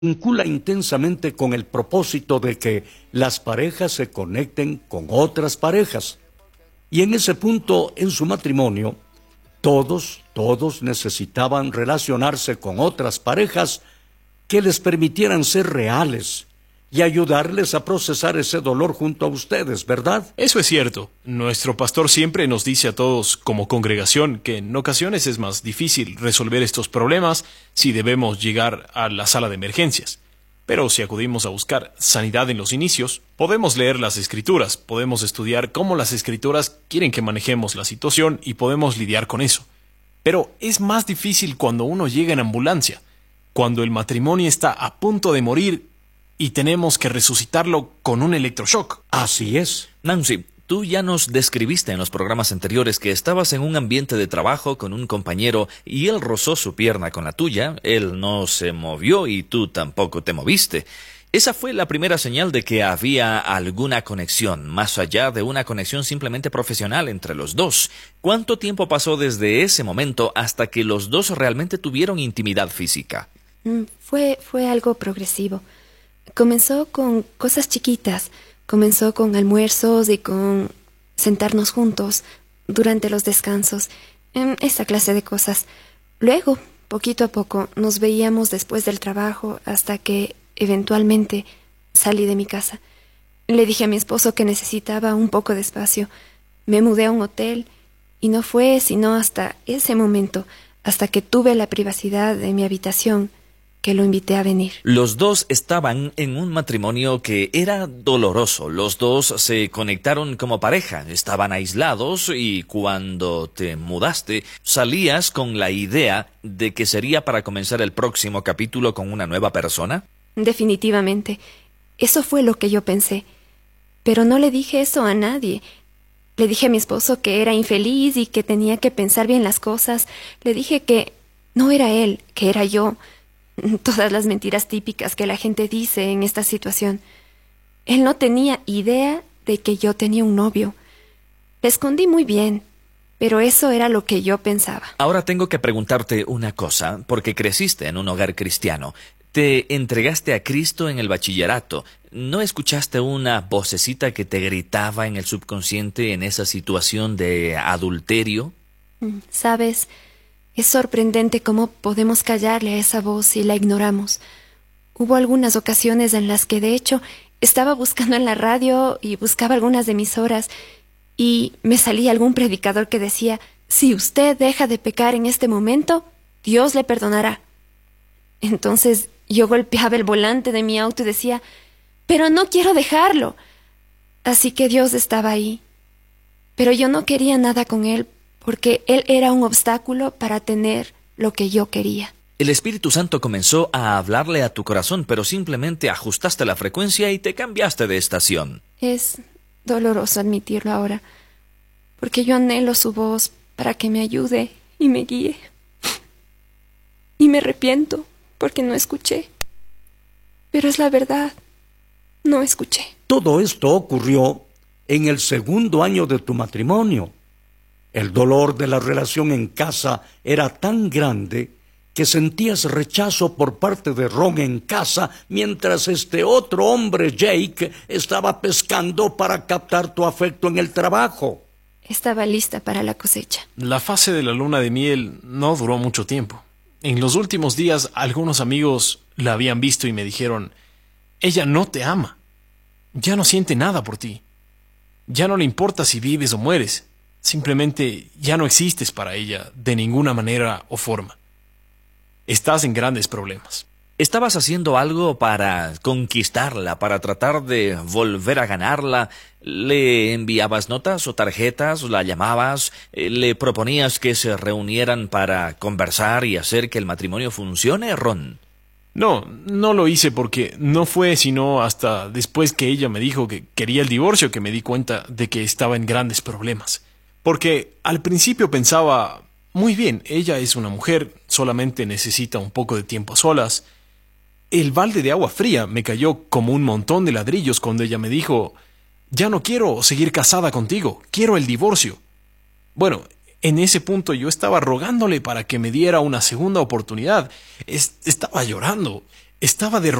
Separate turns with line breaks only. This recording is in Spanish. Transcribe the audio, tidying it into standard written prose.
vincula intensamente con el propósito de que las parejas se conecten con otras parejas. Y en ese punto, en su matrimonio, todos necesitaban relacionarse con otras parejas que les permitieran ser reales y ayudarles a procesar ese dolor junto a ustedes, ¿verdad?
Eso es cierto. Nuestro pastor siempre nos dice a todos como congregación que en ocasiones es más difícil resolver estos problemas si debemos llegar a la sala de emergencias. Pero si acudimos a buscar sanidad en los inicios, podemos leer las Escrituras, podemos estudiar cómo las Escrituras quieren que manejemos la situación y podemos lidiar con eso. Pero es más difícil cuando uno llega en ambulancia, cuando el matrimonio está a punto de morir y tenemos que resucitarlo con un electroshock.
Así es.
Nancy, tú ya nos describiste en los programas anteriores que estabas en un ambiente de trabajo con un compañero y él rozó su pierna con la tuya, él no se movió y tú tampoco te moviste. Esa fue la primera señal de que había alguna conexión, más allá de una conexión simplemente profesional entre los dos. ¿Cuánto tiempo pasó desde ese momento hasta que los dos realmente tuvieron intimidad física?
Fue algo progresivo. Comenzó con cosas chiquitas. Comenzó con almuerzos y con sentarnos juntos durante los descansos, esa clase de cosas. Luego, poquito a poco, nos veíamos después del trabajo hasta que, eventualmente, salí de mi casa. Le dije a mi esposo que necesitaba un poco de espacio. Me mudé a un hotel y no fue sino hasta ese momento, hasta que tuve la privacidad de mi habitación, que lo invité a venir.
Los dos estaban en un matrimonio que era doloroso. Los dos se conectaron como pareja. Estaban aislados y cuando te mudaste, salías con la idea de que sería para comenzar el próximo capítulo con una nueva persona.
Definitivamente. Eso fue lo que yo pensé. Pero no le dije eso a nadie. Le dije a mi esposo que era infeliz y que tenía que pensar bien las cosas. Le dije que no era él, que era yo. Todas las mentiras típicas que la gente dice en esta situación. Él no tenía idea de que yo tenía un novio. Le escondí muy bien, pero eso era lo que yo pensaba.
Ahora tengo que preguntarte una cosa, porque creciste en un hogar cristiano. Te entregaste a Cristo en el bachillerato. ¿No escuchaste una vocecita que te gritaba en el subconsciente en esa situación de adulterio?
¿Sabes? Es sorprendente cómo podemos callarle a esa voz si la ignoramos. Hubo algunas ocasiones en las que, de hecho, estaba buscando en la radio y buscaba algunas emisoras y me salía algún predicador que decía: si usted deja de pecar en este momento, Dios le perdonará. Entonces yo golpeaba el volante de mi auto y decía: pero no quiero dejarlo. Así que Dios estaba ahí. Pero yo no quería nada con él, porque él era un obstáculo para tener lo que yo quería.
El Espíritu Santo comenzó a hablarle a tu corazón, pero simplemente ajustaste la frecuencia y te cambiaste de estación.
Es doloroso admitirlo ahora, porque yo anhelo su voz para que me ayude y me guíe. Y me arrepiento porque no escuché. Pero es la verdad, no escuché.
Todo esto ocurrió en el segundo año de tu matrimonio. El dolor de la relación en casa era tan grande que sentías rechazo por parte de Ron en casa, mientras este otro hombre, Jake, estaba pescando para captar tu afecto en el trabajo.
Estaba lista para la cosecha.
La fase de la luna de miel no duró mucho tiempo. En los últimos días, algunos amigos la habían visto y me dijeron: ella no te ama. Ya no siente nada por ti. Ya no le importa si vives o mueres. Simplemente ya no existes para ella de ninguna manera o forma. Estás en grandes problemas.
¿Estabas haciendo algo para conquistarla, para tratar de volver a ganarla? ¿Le enviabas notas o tarjetas? ¿La llamabas? ¿Le proponías que se reunieran para conversar y hacer que el matrimonio funcione, Ron?
No lo hice porque no fue sino hasta después que ella me dijo que quería el divorcio que me di cuenta de que estaba en grandes problemas. Porque al principio pensaba: muy bien, ella es una mujer, solamente necesita un poco de tiempo a solas. El balde de agua fría me cayó como un montón de ladrillos cuando ella me dijo: ya no quiero seguir casada contigo, quiero el divorcio. Bueno, en ese punto yo estaba rogándole para que me diera una segunda oportunidad. Estaba llorando. Estaba